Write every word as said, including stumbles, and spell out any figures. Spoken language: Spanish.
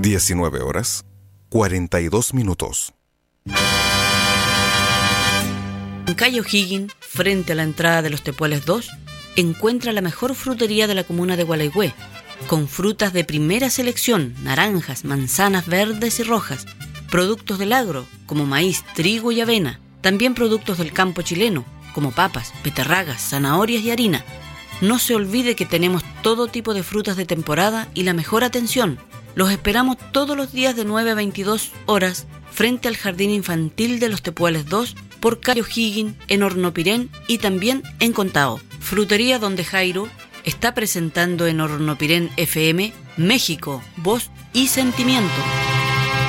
diecinueve horas, cuarenta y dos minutos. En calle O'Higgins, frente a la entrada de Los Tepuales dos, encuentra la mejor frutería de la comuna de Gualeguay, con frutas de primera selección, naranjas, manzanas verdes y rojas, productos del agro, como maíz, trigo y avena, también productos del campo chileno, como papas, beterragas, zanahorias y harina. No se olvide que tenemos todo tipo de frutas de temporada y la mejor atención. Los esperamos todos los días de nueve a veintidós horas frente al Jardín Infantil de Los Tepuales dos por calle O'Higgins en Hornopirén y también en Contao. Frutería Donde Jairo está presentando en Hornopirén F M México, Voz y Sentimiento.